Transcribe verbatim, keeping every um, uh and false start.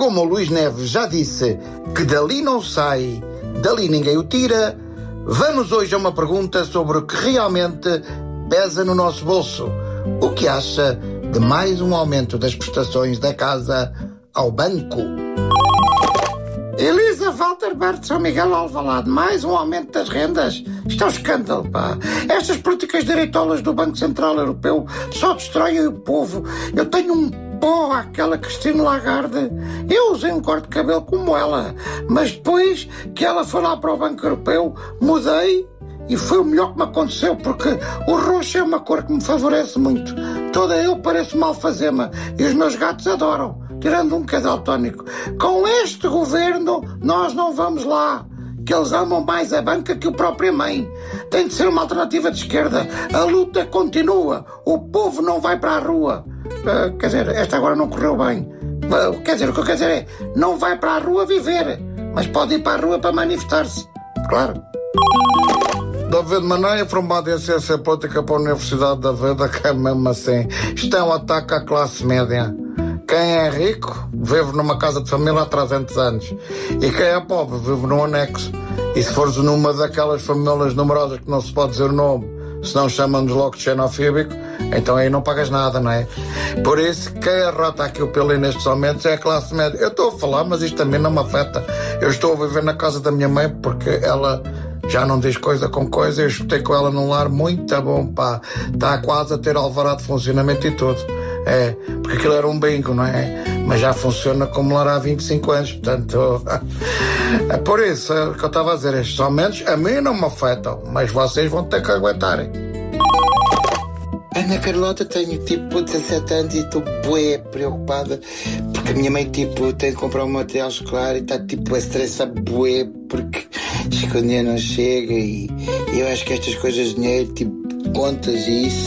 como o Luís Neves já disse que dali não sai, dali ninguém o tira, vamos hoje a uma pergunta sobre o que realmente pesa no nosso bolso. O que acha de mais um aumento das prestações da casa ao banco? Elisa Walterbert, São Miguel Alvalade, mais um aumento das rendas? Isto é um escândalo, pá. Estas políticas direitolas do Banco Central Europeu só destroem o povo. Eu tenho um pó àquela Christine Lagarde. Eu usei um corte de cabelo como ela, mas depois que ela foi lá para o Banco Europeu, mudei e foi o melhor que me aconteceu, porque o roxo é uma cor que me favorece muito. Toda eu pareço malfazema e os meus gatos adoram, tirando um que é daltónico. Com este governo, nós não vamos lá, que eles amam mais a banca que a própria mãe. Tem de ser uma alternativa de esquerda. A luta continua. O povo não vai para a rua. Uh, quer dizer, esta agora não correu bem. Uh, quer dizer, o que eu quero dizer é, não vai para a rua viver, mas pode ir para a rua para manifestar-se. Claro. David Maneia, formado em Ciência Política para a Universidade da Vida, que é mesmo assim. Isto é um ataque à classe média. Quem é rico vive numa casa de família há trezentos anos. E quem é pobre vive num anexo. E se fores numa daquelas famílias numerosas que não se pode dizer o nome, senão chamam-nos logo de xenofíbico, então aí não pagas nada, não é? Por isso, quem arrota aqui o pelo nestes aumentos é a classe média. Eu estou a falar, mas isto também não me afeta. Eu estou a viver na casa da minha mãe porque ela já não diz coisa com coisa. Eu escutei com ela num lar muito bom, pá. Está quase a ter alvará de funcionamento e tudo. É, porque aquilo era um bingo, não é? Mas já funciona como lar há vinte e cinco anos, portanto... É por isso é o que eu estava a dizer. Estes aumentos a mim não me afetam, mas vocês vão ter que aguentarem. Ana Carlota, tenho tipo dezassete anos e estou bué preocupada porque a minha mãe tipo tem de comprar um material escolar e está tipo a estressar bué porque diz que o dinheiro não chega e, e eu acho que estas coisas de dinheiro, tipo contas e isso